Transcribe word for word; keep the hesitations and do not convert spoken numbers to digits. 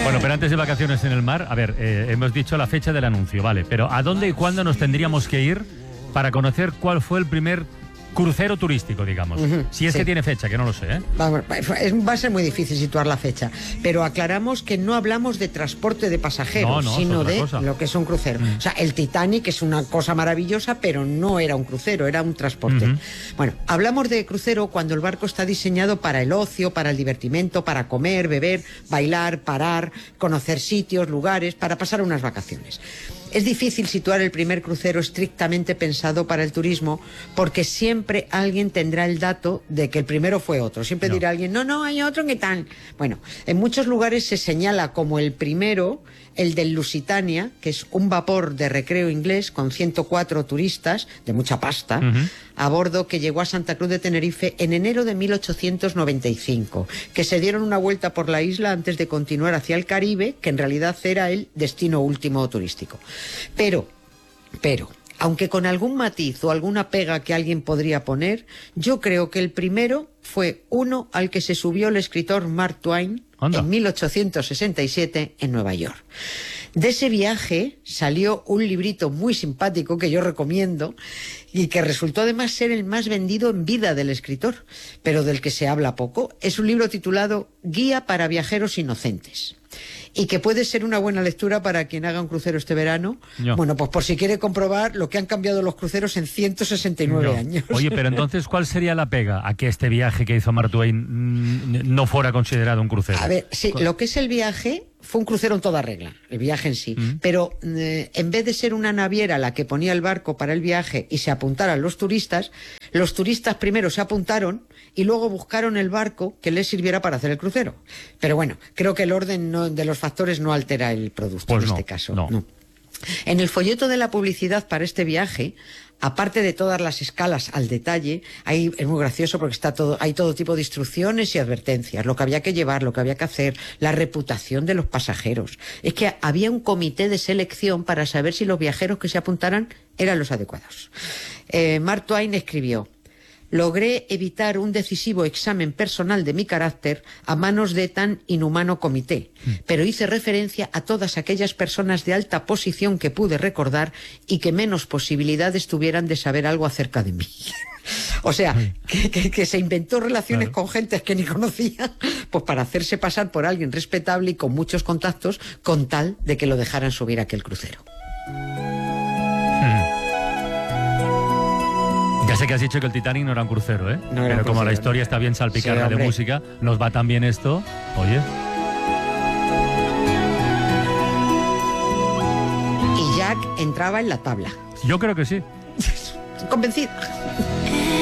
Bueno, pero antes de vacaciones en el mar, a ver, eh, hemos dicho la fecha del anuncio, vale, pero ¿a dónde y cuándo nos tendríamos que ir para conocer cuál fue el primer crucero turístico, digamos? Uh-huh, si es sí. que tiene fecha, que no lo sé, ¿eh? Va, va a ser muy difícil situar la fecha, pero aclaramos que no hablamos de transporte de pasajeros, no, no, sino de cosa. Lo que es un crucero. Uh-huh. O sea, el Titanic es una cosa maravillosa, pero no era un crucero, era un transporte. Uh-huh. Bueno, hablamos de crucero cuando el barco está diseñado para el ocio, para el divertimento, para comer, beber, bailar, parar, conocer sitios, lugares, para pasar unas vacaciones. Es difícil situar el primer crucero estrictamente pensado para el turismo porque siempre alguien tendrá el dato de que el primero fue otro. Siempre no. dirá alguien, no, no, hay otro que tal. Bueno, en muchos lugares se señala como el primero el del Lusitania, que es un vapor de recreo inglés con ciento cuatro turistas, de mucha pasta, uh-huh. a bordo, que llegó a Santa Cruz de Tenerife en enero de mil ochocientos noventa y cinco, que se dieron una vuelta por la isla antes de continuar hacia el Caribe, que en realidad era el destino último turístico. Pero, pero, aunque con algún matiz o alguna pega que alguien podría poner, yo creo que el primero fue uno al que se subió el escritor Mark Twain Anda. en mil ochocientos sesenta y siete en Nueva York. De ese viaje salió un librito muy simpático que yo recomiendo y que resultó además ser el más vendido en vida del escritor, pero del que se habla poco. Es un libro titulado Guía para viajeros inocentes. Y que puede ser una buena lectura para quien haga un crucero este verano. No. Bueno, pues por si quiere comprobar lo que han cambiado los cruceros en ciento sesenta y nueve no. años. Oye, pero entonces, ¿cuál sería la pega a que este viaje que hizo Mark Twain no fuera considerado un crucero? A ver, sí, lo que es el viaje fue un crucero en toda regla, el viaje en sí. Mm. Pero eh, en vez de ser una naviera la que ponía el barco para el viaje y se apuntaran los turistas, los turistas primero se apuntaron y luego buscaron el barco que les sirviera para hacer el crucero. Pero bueno, creo que el orden no, de los factores no altera el producto pues en no, este caso. No. No. En el folleto de la publicidad para este viaje, aparte de todas las escalas al detalle, hay, es muy gracioso porque está todo, hay todo tipo de instrucciones y advertencias, lo que había que llevar, lo que había que hacer, la reputación de los pasajeros. Es que había un comité de selección para saber si los viajeros que se apuntaran eran los adecuados. Eh, Mark Twain escribió: logré evitar un decisivo examen personal de mi carácter a manos de tan inhumano comité, pero hice referencia a todas aquellas personas de alta posición que pude recordar y que menos posibilidades tuvieran de saber algo acerca de mí. O sea, que, que, que se inventó relaciones claro. con gentes que ni conocía, pues para hacerse pasar por alguien respetable y con muchos contactos, con tal de que lo dejaran subir a aquel crucero. Ya sé que has dicho que el Titanic no era un crucero, ¿eh? No Pero como crucero, la historia no. está bien salpicada sí, de música, nos va tan bien esto, oye. Y Jack entraba en la tabla. Yo creo que sí. Convencida.